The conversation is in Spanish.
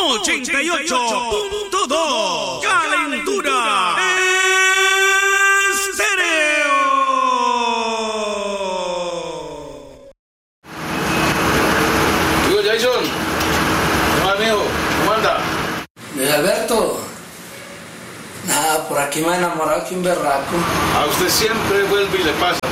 88.2 Calentura Estéreo. Digo, Jason, ¿cómo va, mijo? ¿Cómo anda? Luis Alberto, nada, por aquí me he enamorado que un berraco. A usted siempre vuelve y le pasa.